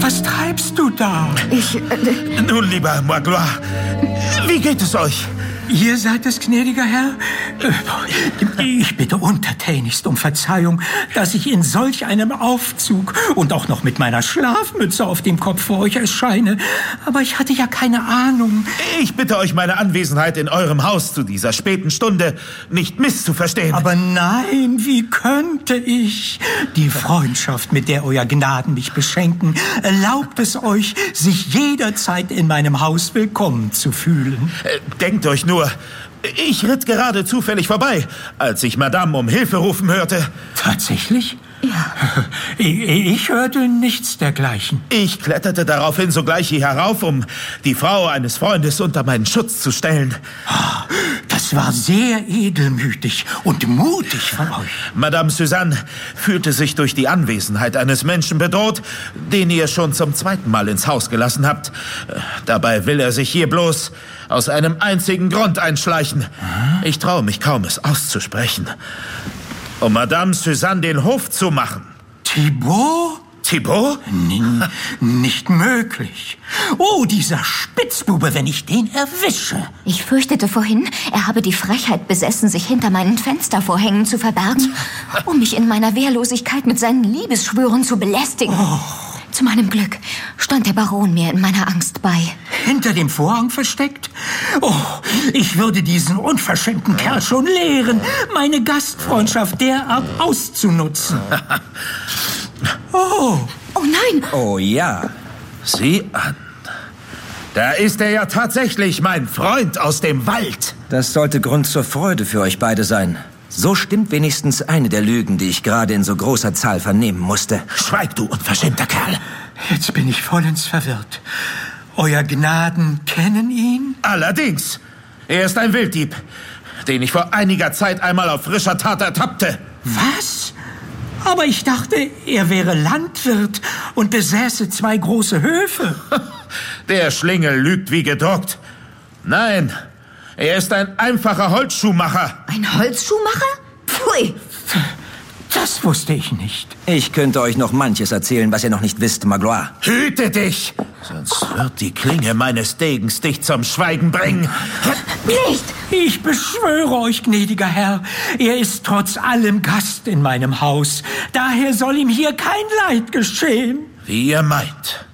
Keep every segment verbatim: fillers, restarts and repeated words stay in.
Was treibst du da? Ich... Äh, Nun, lieber Magloire, wie geht es euch? Ihr seid es, gnädiger Herr? Ich bitte untertänigst um Verzeihung, dass ich in solch einem Aufzug und auch noch mit meiner Schlafmütze auf dem Kopf vor euch erscheine. Aber ich hatte ja keine Ahnung. Ich bitte euch, meine Anwesenheit in eurem Haus zu dieser späten Stunde nicht misszuverstehen. Aber nein, wie könnte ich? Die Freundschaft, mit der euer Gnaden mich beschenken, erlaubt es euch, sich jederzeit in meinem Haus willkommen zu fühlen. Äh, denkt euch nur, ich ritt gerade zufällig vorbei, als ich Madame um Hilfe rufen hörte. Tatsächlich? Ja. Ich, ich hörte nichts dergleichen. Ich kletterte daraufhin sogleich hier herauf, um die Frau eines Freundes unter meinen Schutz zu stellen. Das war sehr edelmütig und mutig von euch. Madame Suzanne fühlte sich durch die Anwesenheit eines Menschen bedroht, den ihr schon zum zweiten Mal ins Haus gelassen habt. Dabei will er sich hier bloß aus einem einzigen Grund einschleichen. Ich traue mich kaum, es auszusprechen. Um Madame Suzanne den Hof zu machen. Thibaut? Thibaut? N- nicht möglich. Oh, dieser Spitzbube, wenn ich den erwische. Ich fürchtete vorhin, er habe die Frechheit besessen, sich hinter meinen Fenstervorhängen zu verbergen, um mich in meiner Wehrlosigkeit mit seinen Liebesschwüren zu belästigen. Oh. Zu meinem Glück stand der Baron mir in meiner Angst bei. Hinter dem Vorhang versteckt? Oh, ich würde diesen unverschämten Kerl schon lehren, meine Gastfreundschaft derart auszunutzen. Oh. Oh nein! Oh ja. Sieh an. Da ist er ja tatsächlich, mein Freund aus dem Wald. Das sollte Grund zur Freude für euch beide sein. So stimmt wenigstens eine der Lügen, die ich gerade in so großer Zahl vernehmen musste. Schweig, du unverschämter Kerl. Jetzt bin ich vollends verwirrt. Euer Gnaden kennen ihn? Allerdings. Er ist ein Wilddieb, den ich vor einiger Zeit einmal auf frischer Tat ertappte. Was? Aber ich dachte, er wäre Landwirt und besäße zwei große Höfe. Der Schlingel lügt wie gedruckt. Nein, er ist ein einfacher Holzschuhmacher. Ein Holzschuhmacher? Pfui! Das wusste ich nicht. Ich könnte euch noch manches erzählen, was ihr noch nicht wisst, Magloire. Hüte dich, sonst wird die Klinge meines Degens dich zum Schweigen bringen. Nicht! Ich beschwöre euch, gnädiger Herr, er ist trotz allem Gast in meinem Haus. Daher soll ihm hier kein Leid geschehen. Wie ihr meint.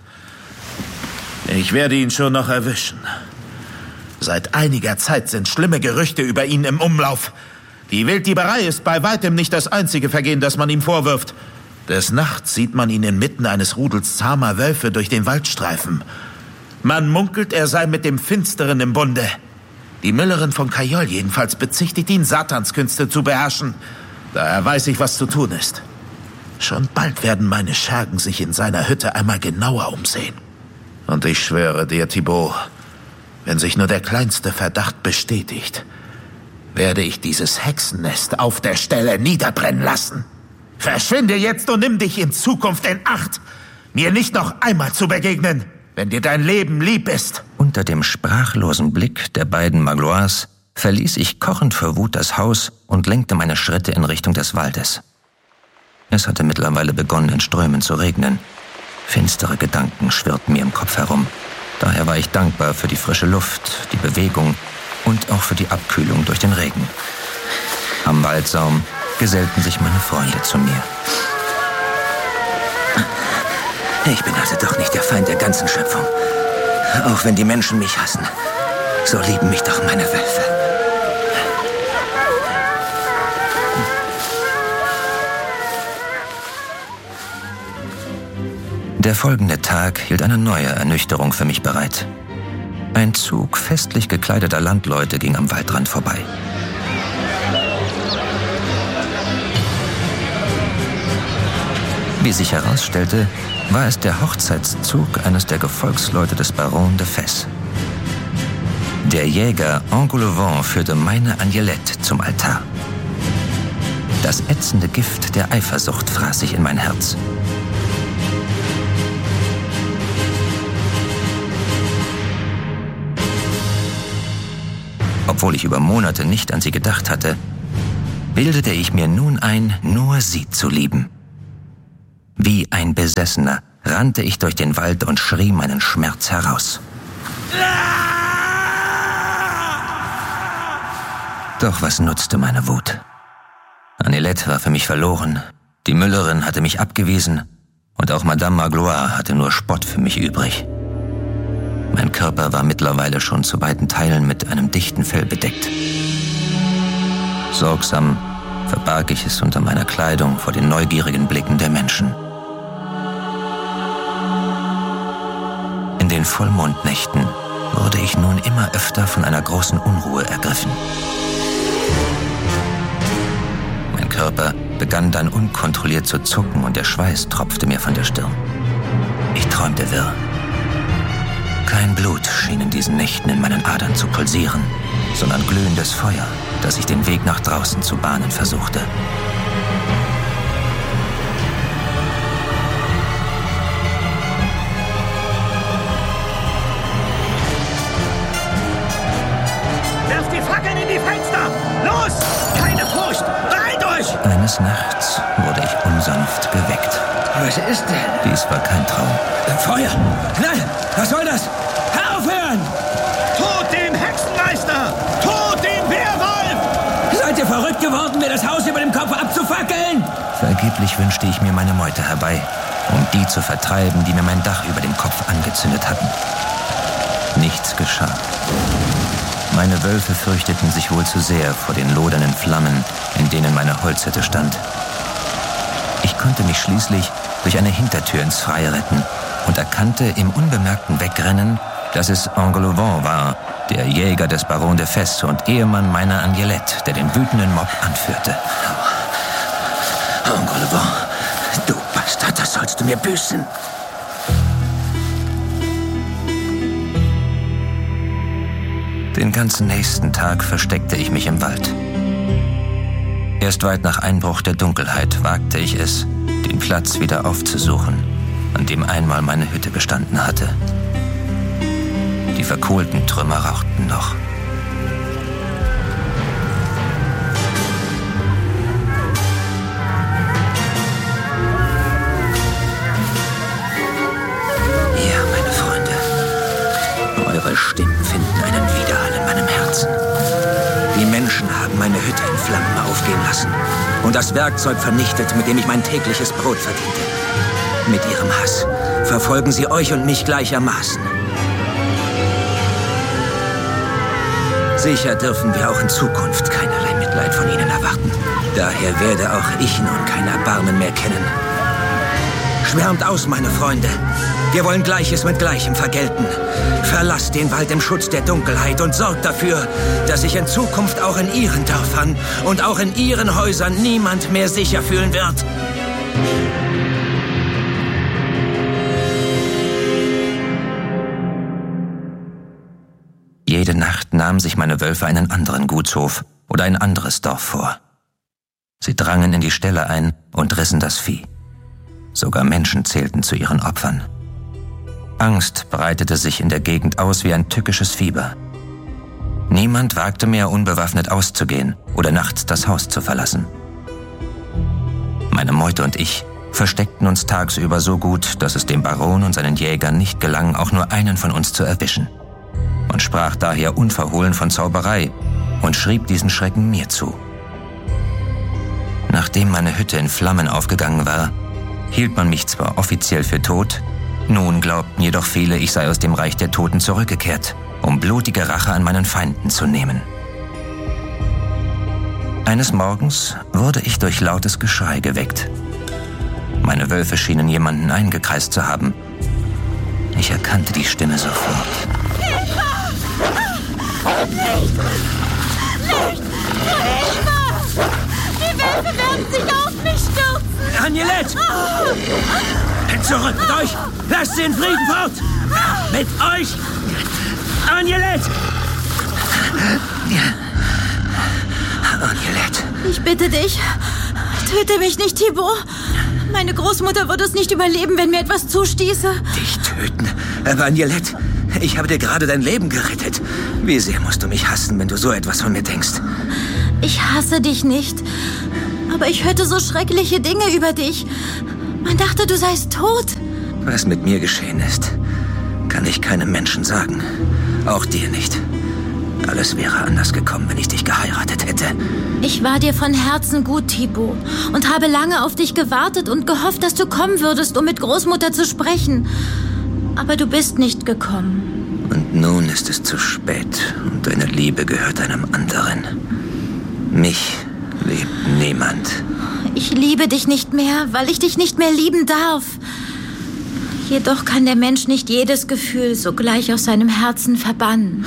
Ich werde ihn schon noch erwischen. Seit einiger Zeit sind schlimme Gerüchte über ihn im Umlauf. Die Wilddieberei ist bei weitem nicht das einzige Vergehen, das man ihm vorwirft. Des Nachts sieht man ihn inmitten eines Rudels zahmer Wölfe durch den Wald streifen. Man munkelt, er sei mit dem Finsteren im Bunde. Die Müllerin von Caillol jedenfalls bezichtigt ihn, Satanskünste zu beherrschen. Daher weiß ich, was zu tun ist. Schon bald werden meine Schergen sich in seiner Hütte einmal genauer umsehen. Und ich schwöre dir, Thibaut, wenn sich nur der kleinste Verdacht bestätigt, werde ich dieses Hexennest auf der Stelle niederbrennen lassen. Verschwinde jetzt und nimm dich in Zukunft in Acht, mir nicht noch einmal zu begegnen, wenn dir dein Leben lieb ist. Unter dem sprachlosen Blick der beiden Magloires verließ ich kochend vor Wut das Haus und lenkte meine Schritte in Richtung des Waldes. Es hatte mittlerweile begonnen, in Strömen zu regnen. Finstere Gedanken schwirrten mir im Kopf herum. Daher war ich dankbar für die frische Luft, die Bewegung und auch für die Abkühlung durch den Regen. Am Waldsaum gesellten sich meine Freunde zu mir. Ich bin also doch nicht der Feind der ganzen Schöpfung. Auch wenn die Menschen mich hassen, so lieben mich doch meine Wölfe. Der folgende Tag hielt eine neue Ernüchterung für mich bereit. Ein Zug festlich gekleideter Landleute ging am Waldrand vorbei. Wie sich herausstellte, war es der Hochzeitszug eines der Gefolgsleute des Baron de Fes. Der Jäger Engoulevent führte meine Agnelette zum Altar. Das ätzende Gift der Eifersucht fraß sich in mein Herz. Obwohl ich über Monate nicht an sie gedacht hatte, bildete ich mir nun ein, nur sie zu lieben. Wie ein Besessener rannte ich durch den Wald und schrie meinen Schmerz heraus. Doch was nutzte meine Wut? Anilette war für mich verloren, die Müllerin hatte mich abgewiesen und auch Madame Magloire hatte nur Spott für mich übrig. Mein Körper war mittlerweile schon zu weiten Teilen mit einem dichten Fell bedeckt. Sorgsam verbarg ich es unter meiner Kleidung vor den neugierigen Blicken der Menschen. In den Vollmondnächten wurde ich nun immer öfter von einer großen Unruhe ergriffen. Mein Körper begann dann unkontrolliert zu zucken und der Schweiß tropfte mir von der Stirn. Ich träumte wirr. Kein Blut schien in diesen Nächten in meinen Adern zu pulsieren, sondern glühendes Feuer, das sich den Weg nach draußen zu bahnen versuchte. Werft die Fackeln in die Fenster! Los! Keine Furcht! Bereit euch! Eines Nachts wurde ich unsanft geweckt. Was ist denn? Dies war kein Traum. Feuer! Nein! Was soll das? Aufhören! Tod dem Hexenmeister! Tod dem Werwolf! Seid ihr verrückt geworden, mir das Haus über dem Kopf abzufackeln? Vergeblich wünschte ich mir meine Meute herbei, um die zu vertreiben, die mir mein Dach über dem Kopf angezündet hatten. Nichts geschah. Meine Wölfe fürchteten sich wohl zu sehr vor den lodernden Flammen, in denen meine Holzhütte stand. Ich konnte mich schließlich durch eine Hintertür ins Freie retten und erkannte im unbemerkten Wegrennen, dass es Engoulevent war, der Jäger des Baron de Fes und Ehemann meiner Angelette, der den wütenden Mob anführte. Engoulevent, du Bastard, das sollst du mir büßen. Den ganzen nächsten Tag versteckte ich mich im Wald. Erst weit nach Einbruch der Dunkelheit wagte ich es, den Platz wieder aufzusuchen, an dem einmal meine Hütte gestanden hatte. Die verkohlten Trümmer rauchten noch. Ja, meine Freunde, eure Stimmen finden einen Widerhall in meinem Herzen. Die Menschen haben meine Hütte in Flammen aufgehen lassen und das Werkzeug vernichtet, mit dem ich mein tägliches Brot verdiente. Mit ihrem Hass verfolgen sie euch und mich gleichermaßen. Sicher dürfen wir auch in Zukunft keinerlei Mitleid von ihnen erwarten. Daher werde auch ich nun kein Erbarmen mehr kennen. Schwärmt aus, meine Freunde. Wir wollen Gleiches mit Gleichem vergelten. Verlasst den Wald im Schutz der Dunkelheit und sorgt dafür, dass sich in Zukunft auch in ihren Dörfern und auch in ihren Häusern niemand mehr sicher fühlen wird. Jede Nacht nahmen sich meine Wölfe einen anderen Gutshof oder ein anderes Dorf vor. Sie drangen in die Ställe ein und rissen das Vieh. Sogar Menschen zählten zu ihren Opfern. Angst breitete sich in der Gegend aus wie ein tückisches Fieber. Niemand wagte mehr, unbewaffnet auszugehen oder nachts das Haus zu verlassen. Meine Meute und ich versteckten uns tagsüber so gut, dass es dem Baron und seinen Jägern nicht gelang, auch nur einen von uns zu erwischen. Man sprach daher unverhohlen von Zauberei und schrieb diesen Schrecken mir zu. Nachdem meine Hütte in Flammen aufgegangen war, hielt man mich zwar offiziell für tot, nun glaubten jedoch viele, ich sei aus dem Reich der Toten zurückgekehrt, um blutige Rache an meinen Feinden zu nehmen. Eines Morgens wurde ich durch lautes Geschrei geweckt. Meine Wölfe schienen jemanden eingekreist zu haben. Ich erkannte die Stimme sofort. Hilfe! Nicht! Nicht! Hilfe! Die Wölfe werden sich auf mich stürzen! Anilette! Zurück mit euch! Lasst sie in Frieden fort! Mit euch! Anilette! Anilette! Ich bitte dich, töte mich nicht, Thibaut. Meine Großmutter würde es nicht überleben, wenn mir etwas zustieße. Dich töten? Aber Anilette, ich habe dir gerade dein Leben gerettet. Wie sehr musst du mich hassen, wenn du so etwas von mir denkst? Ich hasse dich nicht. Aber ich hörte so schreckliche Dinge über dich. Man dachte, du seist tot. Was mit mir geschehen ist, kann ich keinem Menschen sagen. Auch dir nicht. Alles wäre anders gekommen, wenn ich dich geheiratet hätte. Ich war dir von Herzen gut, Thibaut, und habe lange auf dich gewartet und gehofft, dass du kommen würdest, um mit Großmutter zu sprechen. Aber du bist nicht gekommen. Und nun ist es zu spät und deine Liebe gehört einem anderen. Mich liebt niemand. Ich liebe dich nicht mehr, weil ich dich nicht mehr lieben darf. Jedoch kann der Mensch nicht jedes Gefühl sogleich aus seinem Herzen verbannen.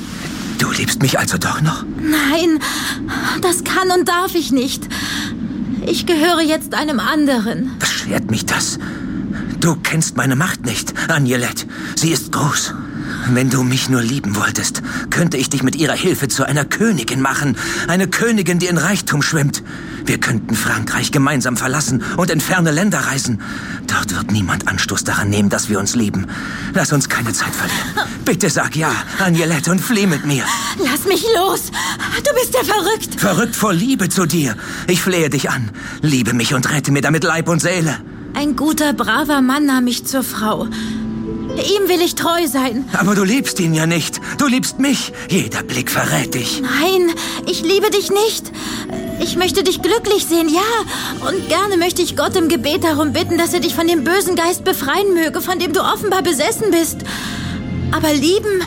Du liebst mich also doch noch? Nein, das kann und darf ich nicht. Ich gehöre jetzt einem anderen. Beschwert mich das? Du kennst meine Macht nicht, Agnelette. Sie ist groß. Wenn du mich nur lieben wolltest, könnte ich dich mit ihrer Hilfe zu einer Königin machen. Eine Königin, die in Reichtum schwimmt. Wir könnten Frankreich gemeinsam verlassen und in ferne Länder reisen. Dort wird niemand Anstoß daran nehmen, dass wir uns lieben. Lass uns keine Zeit verlieren. Bitte sag ja, Agnelette, und flieh mit mir. Lass mich los. Du bist ja verrückt. Verrückt vor Liebe zu dir. Ich flehe dich an. Liebe mich und rette mir damit Leib und Seele. Ein guter, braver Mann nahm mich zur Frau. Ihm will ich treu sein. Aber du liebst ihn ja nicht. Du liebst mich. Jeder Blick verrät dich. Nein, ich liebe dich nicht. Ich möchte dich glücklich sehen, ja. Und gerne möchte ich Gott im Gebet darum bitten, dass er dich von dem bösen Geist befreien möge, von dem du offenbar besessen bist. Aber lieben?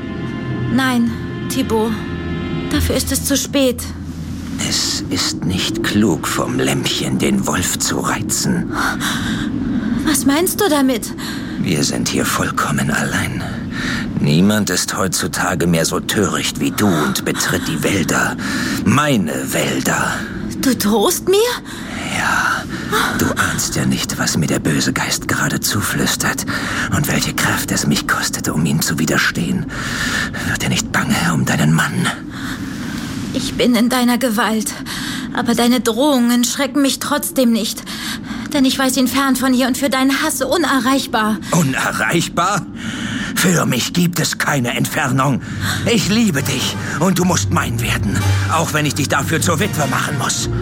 Nein, Thibaut. Dafür ist es zu spät. Es ist nicht klug, vom Lämpchen den Wolf zu reizen. Was meinst du damit? Wir sind hier vollkommen allein. Niemand ist heutzutage mehr so töricht wie du und betritt die Wälder. Meine Wälder. Du drohst mir? Ja, du ahnst ja nicht, was mir der böse Geist gerade zuflüstert und welche Kraft es mich kostete, um ihm zu widerstehen. Wird dir nicht bange um deinen Mann? Ich bin in deiner Gewalt, aber deine Drohungen schrecken mich trotzdem nicht. Denn ich weiß ihn fern von hier und für deinen Hass unerreichbar. Unerreichbar? Für mich gibt es keine Entfernung. Ich liebe dich und du musst mein werden, auch wenn ich dich dafür zur Witwe machen muss.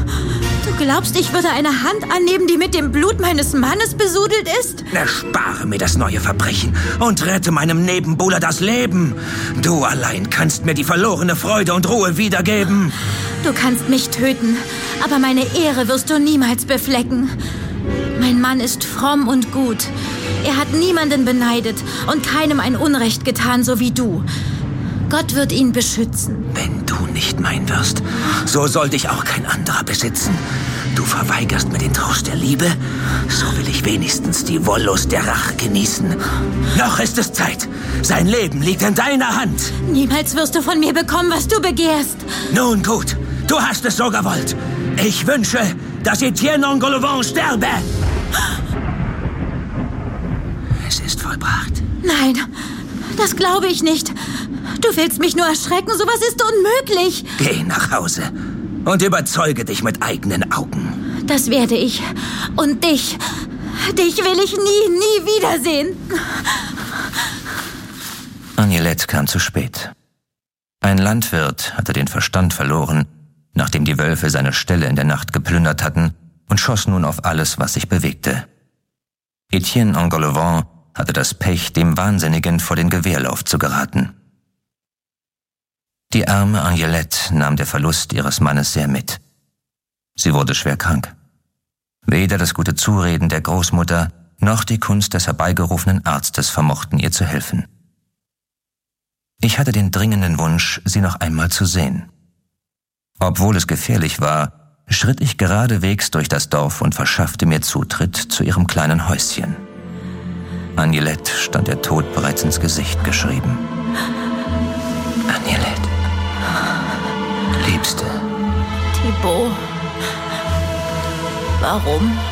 Du glaubst, ich würde eine Hand annehmen, die mit dem Blut meines Mannes besudelt ist? Erspare mir das neue Verbrechen und rette meinem Nebenbuhler das Leben. Du allein kannst mir die verlorene Freude und Ruhe wiedergeben. Du kannst mich töten, aber meine Ehre wirst du niemals beflecken. Mein Mann ist fromm und gut. Er hat niemanden beneidet und keinem ein Unrecht getan, so wie du. Gott wird ihn beschützen. Wenn du nicht mein wirst, so soll dich auch kein anderer besitzen. Du verweigerst mir den Trost der Liebe, so will ich wenigstens die Wollust der Rache genießen. Noch ist es Zeit. Sein Leben liegt in deiner Hand. Niemals wirst du von mir bekommen, was du begehrst. Nun gut, du hast es so gewollt. Ich wünsche, dass Etienne Engoulevent sterbe. Es ist vollbracht. Nein, das glaube ich nicht. Du willst mich nur erschrecken, sowas ist unmöglich. Geh nach Hause und überzeuge dich mit eigenen Augen. Das werde ich. Und dich, dich will ich nie, nie wiedersehen. Agnelette kam zu spät. Ein Landwirt hatte den Verstand verloren, nachdem die Wölfe seine Ställe in der Nacht geplündert hatten, und schoss nun auf alles, was sich bewegte. Etienne Engoulevent hatte das Pech, dem Wahnsinnigen vor den Gewehrlauf zu geraten. Die arme Agnelette nahm der Verlust ihres Mannes sehr mit. Sie wurde schwer krank. Weder das gute Zureden der Großmutter noch die Kunst des herbeigerufenen Arztes vermochten ihr zu helfen. Ich hatte den dringenden Wunsch, sie noch einmal zu sehen. Obwohl es gefährlich war, schritt ich geradewegs durch das Dorf und verschaffte mir Zutritt zu ihrem kleinen Häuschen. Agnelette stand der Tod bereits ins Gesicht geschrieben. Agnelette, Liebste. Thibaut, warum?